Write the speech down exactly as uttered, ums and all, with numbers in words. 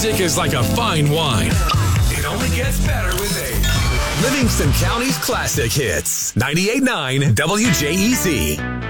music is like a fine wine. It only gets better with age. Livingston County's classic hits. ninety-eight point nine W J E Z.